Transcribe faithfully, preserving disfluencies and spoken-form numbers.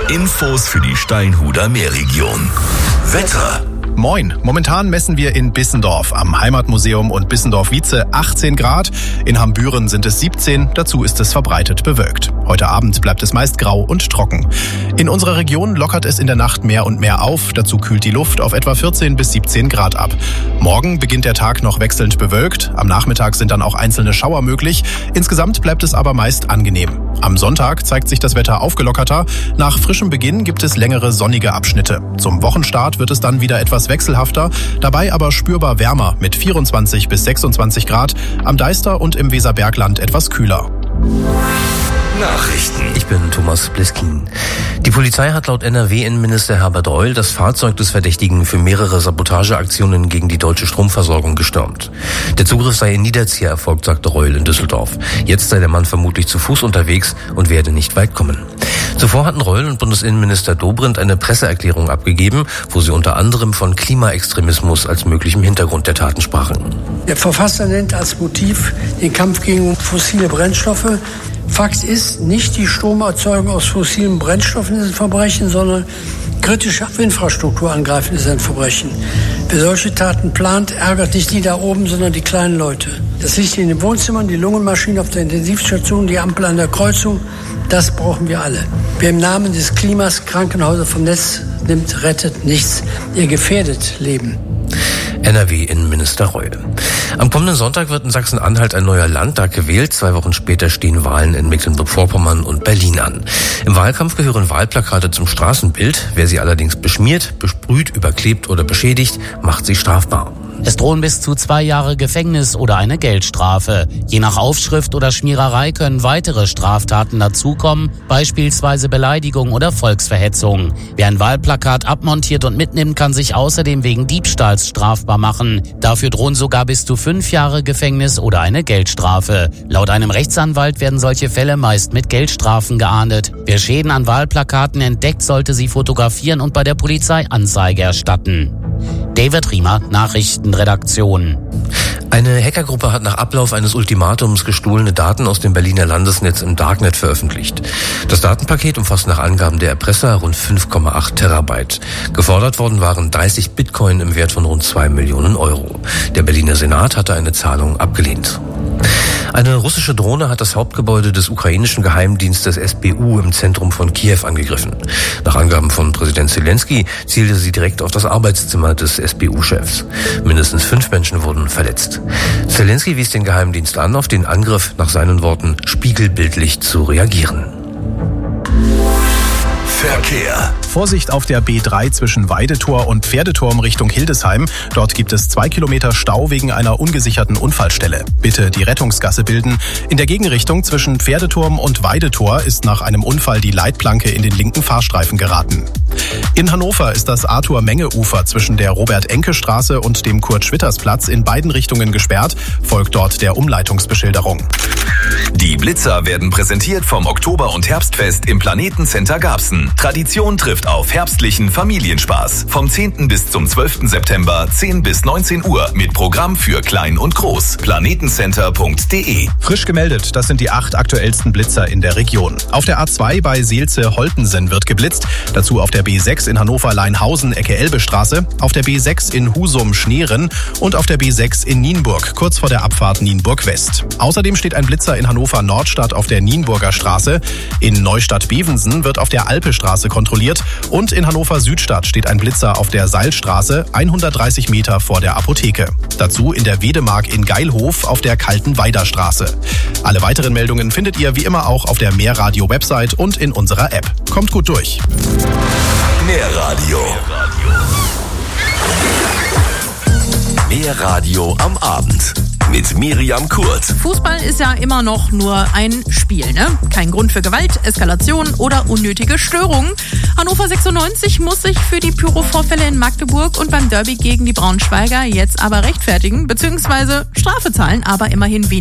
Infos für die Steinhuder Meerregion. Wetter. Moin, momentan messen wir in Bissendorf am Heimatmuseum und Bissendorf-Wietze achtzehn Grad. In Hambüren sind es siebzehn, dazu ist es verbreitet bewölkt. Heute Abend bleibt es meist grau und trocken. In unserer Region lockert es in der Nacht mehr und mehr auf, dazu kühlt die Luft auf etwa vierzehn bis siebzehn Grad ab. Morgen beginnt der Tag noch wechselnd bewölkt, am Nachmittag sind dann auch einzelne Schauer möglich. Insgesamt bleibt es aber meist angenehm. Am Sonntag zeigt sich das Wetter aufgelockerter. Nach frischem Beginn gibt es längere sonnige Abschnitte. Zum Wochenstart wird es dann wieder etwas wechselhafter, dabei aber spürbar wärmer mit vierundzwanzig bis sechsundzwanzig Grad, am Deister und im Weserbergland etwas kühler. Nachrichten. Ich bin Thomas Bliskin. Die Polizei hat laut N R W-Innenminister Herbert Reul das Fahrzeug des Verdächtigen für mehrere Sabotageaktionen gegen die deutsche Stromversorgung gestürmt. Der Zugriff sei in Niederzieher erfolgt, sagte Reul in Düsseldorf. Jetzt sei der Mann vermutlich zu Fuß unterwegs und werde nicht weit kommen. Zuvor hatten Reul und Bundesinnenminister Dobrindt eine Presseerklärung abgegeben, wo sie unter anderem von Klimaextremismus als möglichem Hintergrund der Taten sprachen. Der Verfasser nennt als Motiv den Kampf gegen fossile Brennstoffe. Fakt ist, nicht die Stromerzeugung aus fossilen Brennstoffen ist ein Verbrechen, sondern kritische Infrastruktur angreifen ist ein Verbrechen. Wer solche Taten plant, ärgert nicht die da oben, sondern die kleinen Leute. Das Licht in den Wohnzimmern, die Lungenmaschine auf der Intensivstation, die Ampel an der Kreuzung, das brauchen wir alle. Wer im Namen des Klimas Krankenhäuser vom Netz nimmt, rettet nichts. Ihr gefährdet Leben. N R W-Innenminister Reul. Am kommenden Sonntag wird in Sachsen-Anhalt ein neuer Landtag gewählt. Zwei Wochen später stehen Wahlen in Mecklenburg-Vorpommern und Berlin an. Im Wahlkampf gehören Wahlplakate zum Straßenbild. Wer sie allerdings beschmiert, besprüht, überklebt oder beschädigt, macht sie strafbar. Es drohen bis zu zwei Jahre Gefängnis oder eine Geldstrafe. Je nach Aufschrift oder Schmiererei können weitere Straftaten dazukommen, beispielsweise Beleidigung oder Volksverhetzung. Wer ein Wahlplakat abmontiert und mitnimmt, kann sich außerdem wegen Diebstahls strafbar machen. Dafür drohen sogar bis zu fünf Jahre Gefängnis oder eine Geldstrafe. Laut einem Rechtsanwalt werden solche Fälle meist mit Geldstrafen geahndet. Wer Schäden an Wahlplakaten entdeckt, sollte sie fotografieren und bei der Polizei Anzeige erstatten. David Riemer, Nachrichtenredaktion. Eine Hackergruppe hat nach Ablauf eines Ultimatums gestohlene Daten aus dem Berliner Landesnetz im Darknet veröffentlicht. Das Datenpaket umfasst nach Angaben der Erpresser rund fünf Komma acht Terabyte. Gefordert worden waren dreißig Bitcoin im Wert von rund zwei Millionen Euro. Der Berliner Senat hatte eine Zahlung abgelehnt. Eine russische Drohne hat das Hauptgebäude des ukrainischen Geheimdienstes S B U im Zentrum von Kiew angegriffen. Nach Angaben von Präsident Zelensky zielte sie direkt auf das Arbeitszimmer des S B U-Chefs. Mindestens fünf Menschen wurden verletzt. Zelensky wies den Geheimdienst an, auf den Angriff nach seinen Worten spiegelbildlich zu reagieren. Verkehr. Vorsicht auf der B drei zwischen Weidetor und Pferdeturm Richtung Hildesheim. Dort gibt es zwei Kilometer Stau wegen einer ungesicherten Unfallstelle. Bitte die Rettungsgasse bilden. In der Gegenrichtung zwischen Pferdeturm und Weidetor ist nach einem Unfall die Leitplanke in den linken Fahrstreifen geraten. In Hannover ist das Arthur-Menge-Ufer zwischen der Robert-Enke-Straße und dem Kurt-Schwitters-Platz in beiden Richtungen gesperrt. Folgt dort der Umleitungsbeschilderung. Die Blitzer werden präsentiert vom Oktober- und Herbstfest im Planetencenter Garbsen. Tradition trifft auf herbstlichen Familienspaß. Vom zehnten bis zum zwölften September, zehn bis neunzehn Uhr mit Programm für Klein und Groß. planetencenter punkt de. Frisch gemeldet, das sind die acht aktuellsten Blitzer in der Region. Auf der A zwei bei Seelze-Holtensen wird geblitzt. Dazu auf der B sechs in Hannover-Leinhausen, Ecke Elbestraße. Auf der B sechs in Husum-Schneeren und auf der B sechs in Nienburg, kurz vor der Abfahrt Nienburg-West. Außerdem steht ein Blitzer in Hannover-Nordstadt auf der Nienburger Straße. In Neustadt-Bevensen wird auf der Alpestraße kontrolliert. Und in Hannover-Südstadt steht ein Blitzer auf der Seilstraße, hundertdreißig Meter vor der Apotheke. Dazu in der Wedemark in Geilhof auf der Kaltenweider-Straße. Alle weiteren Meldungen findet ihr wie immer auch auf der Mehrradio-Website und in unserer App. Kommt gut durch. Mehrradio. Mehrradio am Abend. Mit Miriam Kurt. Fußball ist ja immer noch nur ein Spiel, ne? Kein Grund für Gewalt, Eskalation oder unnötige Störungen. Hannover sechsundneunzig muss sich für die Pyro-Vorfälle in Magdeburg und beim Derby gegen die Braunschweiger jetzt aber rechtfertigen, beziehungsweise Strafe zahlen, aber immerhin weniger.